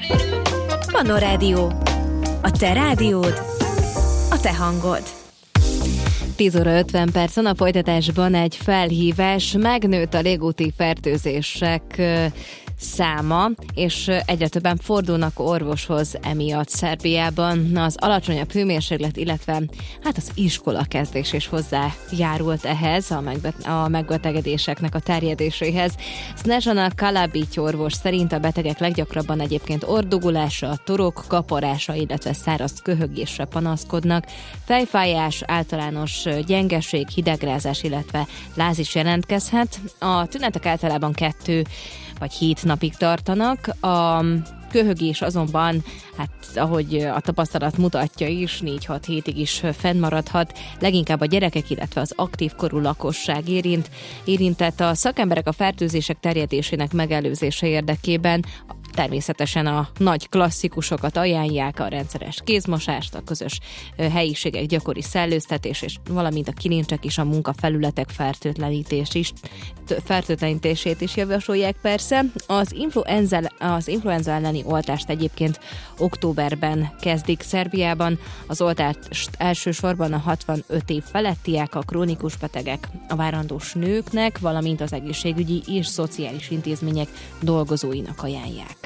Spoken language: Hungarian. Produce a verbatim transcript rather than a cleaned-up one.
Manna Rádió. A te rádiód, a te hangod. tíz óra ötven percen a folytatásban egy felhívás. Megnőtt a légúti fertőzések száma, és egyre többen fordulnak orvoshoz emiatt Szerbiában. Az alacsonyabb hőmérséklet, illetve hát az iskola kezdés is hozzájárult ehhez, a, megbet- a megbetegedéseknek a terjedéséhez. Snezana Kalabic orvos szerint a betegek leggyakrabban egyébként orrdugulásra, torok kaparása, illetve száraz köhögésre panaszkodnak. Fejfájás, általános gyengeség, hidegrázás, illetve láz is jelentkezhet. A tünetek általában kettő vagy hét napig tartanak. A köhögés azonban, hát ahogy a tapasztalat mutatja is, négy-hat hétig is fennmaradhat. Leginkább a gyerekek, illetve az aktív korú lakosság érint. Érintett a szakemberek a fertőzések terjedésének megelőzése érdekében természetesen a nagy klasszikusokat ajánlják, a rendszeres kézmosást, a közös helyiségek gyakori szellőztetés, és valamint a kilincsek és a munkafelületek fertőtlenítés is, fertőtlenítését is javasolják persze. Az influenza, az influenza elleni oltást egyébként októberben kezdik Szerbiában. Az oltást elsősorban a hatvanöt év felettiek, a krónikus betegek, a várandós nőknek, valamint az egészségügyi és szociális intézmények dolgozóinak ajánlják.